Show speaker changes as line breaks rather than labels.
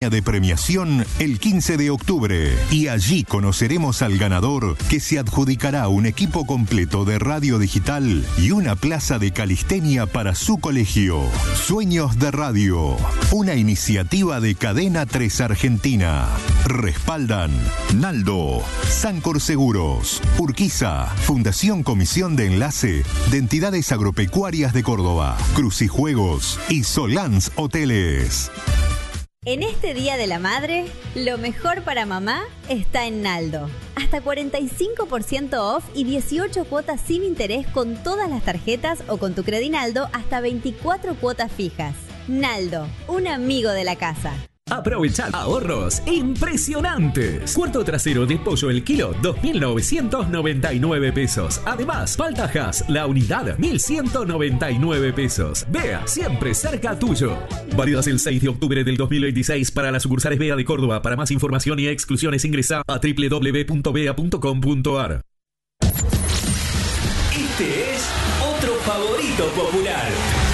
ceremonia de premiación el 15 de octubre y allí conoceremos al ganador que se adjudicará un equipo completo de radio digital y una plaza de calistenia para su colegio. Sueños de Radio, una iniciativa de Cadena 3 Argentina. Respaldan Naldo, Sancor Seguros, Urquiza, Fundación Comisión de Enlace de Entidades Agropecuarias de Córdoba, Crucijuegos y Solans Hoteles.
En este Día de la Madre, lo mejor para mamá está en Naldo. Hasta 45% off y 18 cuotas sin interés con todas las tarjetas o con tu Credinaldo hasta 24 cuotas fijas. Naldo, un amigo de la casa.
Aprovechad ahorros impresionantes. Cuarto trasero de pollo el kilo, 2.999 pesos. Además, paltajas, la unidad, 1.199 pesos. Vea, siempre cerca tuyo. Válidas el 6 de octubre del 2026 para las sucursales Bea de Córdoba. Para más información y exclusiones ingresa a www.bea.com.ar.
Este es otro favorito popular.